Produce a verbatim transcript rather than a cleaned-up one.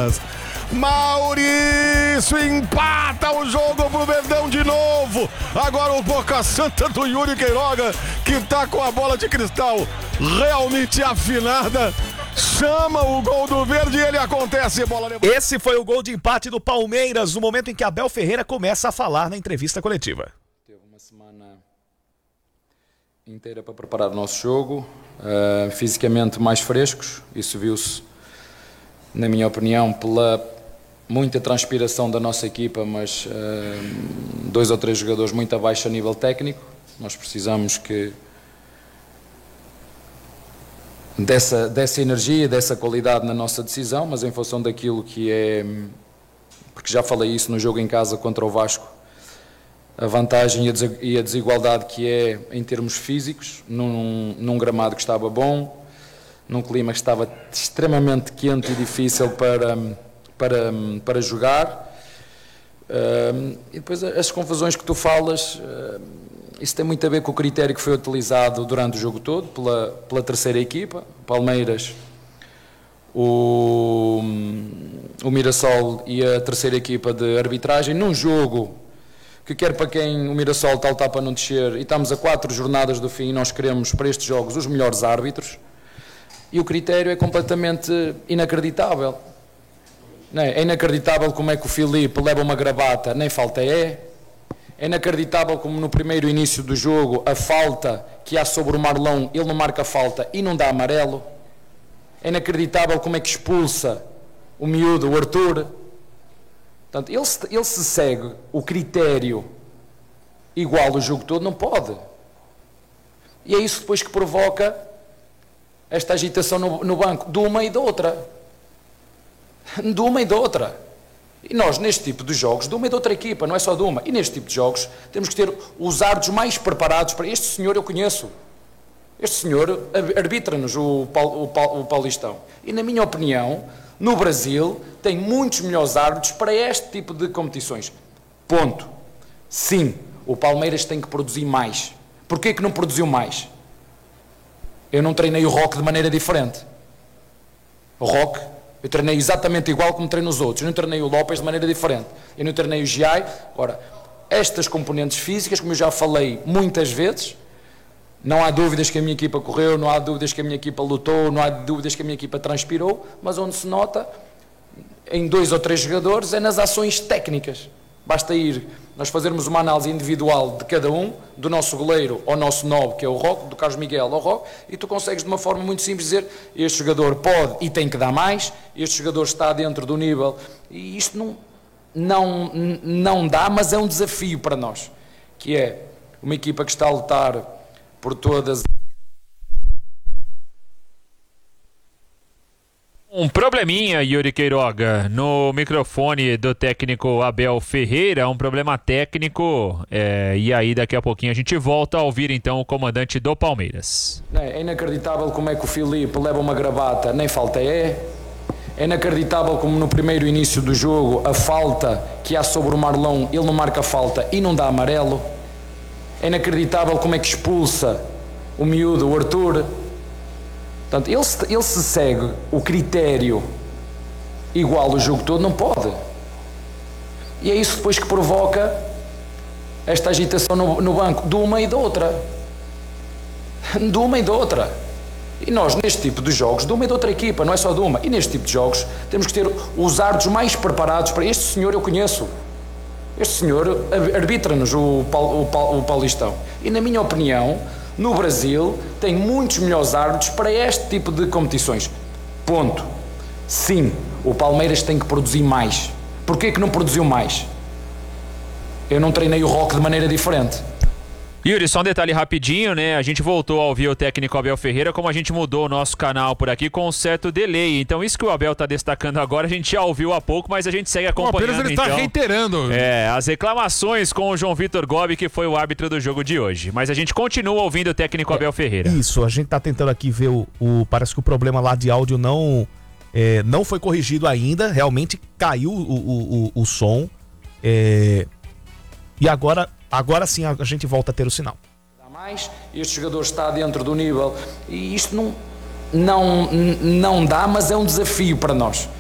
Palmeiras. Maurício empata o jogo pro Verdão de novo. Agora o Boca Santa do Yuri Queiroga, que tá com a bola de cristal realmente afinada, chama o gol do Verde e ele acontece. Bola... Esse foi o gol de empate do Palmeiras, no momento em que Abel Ferreira começa a falar na entrevista coletiva. Teve uma semana inteira para preparar o nosso jogo, uh, fisicamente mais frescos. Isso viu-se, na minha opinião, pela muita transpiração da nossa equipa, mas uh, dois ou três jogadores muito abaixo a nível técnico. Nós precisamos que dessa, dessa energia, dessa qualidade na nossa decisão, mas em função daquilo que é, porque já falei isso no jogo em casa contra o Vasco, a vantagem e a desigualdade que é em termos físicos, num, num gramado que estava bom, num clima que estava extremamente quente e difícil para, para, para jogar. Uh, e depois as confusões que tu falas, uh, isso tem muito a ver com o critério que foi utilizado durante o jogo todo, pela, pela terceira equipa, Palmeiras, o, o Mirassol e a terceira equipa de arbitragem, num jogo que quer para quem o Mirassol está a lutar para não descer, e estamos a quatro jornadas do fim e nós queremos para estes jogos os melhores árbitros, e o critério é completamente inacreditável. Não é? É inacreditável como é que o Filipe leva uma gravata, nem falta é. É inacreditável como no primeiro início do jogo a falta que há sobre o Marlão, ele não marca falta e não dá amarelo. É inacreditável como é que expulsa o miúdo, o Arthur. Portanto, ele, ele se segue o critério igual o jogo todo, não pode. E é isso depois que provoca esta agitação no, no banco, de uma e da outra. De uma e da outra. E nós, neste tipo de jogos, de uma e da outra equipa, não é só de uma, e neste tipo de jogos, temos que ter os árbitros mais preparados para... Este senhor eu conheço. Este senhor arbitra-nos o, o, o Paulistão. E, na minha opinião, no Brasil, tem muitos melhores árbitros para este tipo de competições. Ponto. Sim, o Palmeiras tem que produzir mais. Porquê que não produziu mais? Eu não treinei o Roque de maneira diferente. O Roque, eu treinei exatamente igual como treino os outros. Eu não treinei o Lopes de maneira diferente. Eu não treinei o Giai. Ora, estas componentes físicas, como eu já falei muitas vezes, não há dúvidas que a minha equipa correu, não há dúvidas que a minha equipa lutou, não há dúvidas que a minha equipa transpirou, mas onde se nota, em dois ou três jogadores, é nas ações técnicas. Basta ir, nós fazermos uma análise individual de cada um, do nosso goleiro ao nosso nobre, que é o Roque, do Carlos Miguel ao Roque, e tu consegues de uma forma muito simples dizer, este jogador pode e tem que dar mais, este jogador está dentro do nível, e isto não, não, não dá, mas é um desafio para nós, que é uma equipa que está a lutar por todas. Um probleminha, Yuri Queiroga, no microfone do técnico Abel Ferreira, um problema técnico, é, e aí daqui a pouquinho a gente volta a ouvir então o comandante do Palmeiras. É inacreditável como é que o Filipe leva uma gravata, nem falta é. É inacreditável como no primeiro início do jogo a falta que há sobre o Marlão, ele não marca falta e não dá amarelo. É inacreditável como é que expulsa o miúdo, o Arthur. Portanto, ele se, ele se segue o critério igual o jogo todo, não pode. E é isso depois que provoca esta agitação no, no banco, de uma e da outra. De uma e da outra. E nós, neste tipo de jogos, de uma e da outra equipa, não é só de uma, e neste tipo de jogos, temos que ter os árbitros mais preparados para... Este senhor eu conheço. Este senhor arbitra-nos o, o, o Paulistão. E, na minha opinião, no Brasil, tem muitos melhores árbitros para este tipo de competições. Ponto. Sim, o Palmeiras tem que produzir mais. Porquê que não produziu mais? Eu não treinei o Roque de maneira diferente. Yuri, só um detalhe rapidinho, né? A gente voltou a ouvir o técnico Abel Ferreira, como a gente mudou o nosso canal por aqui com um certo delay. Então isso que o Abel tá destacando agora, a gente já ouviu há pouco, mas a gente segue acompanhando. Apenas ele está então, reiterando. É, as reclamações com o João Vitor Gobi, que foi o árbitro do jogo de hoje. Mas a gente continua ouvindo o técnico Abel Ferreira. Isso, a gente tá tentando aqui ver o... o parece que o problema lá de áudio não, é, não foi corrigido ainda. Realmente caiu o, o, o, o som. É, e agora... Agora sim a gente volta a ter o sinal. Mais, este jogador está dentro do nível e isto não, não, não dá, mas é um desafio para nós.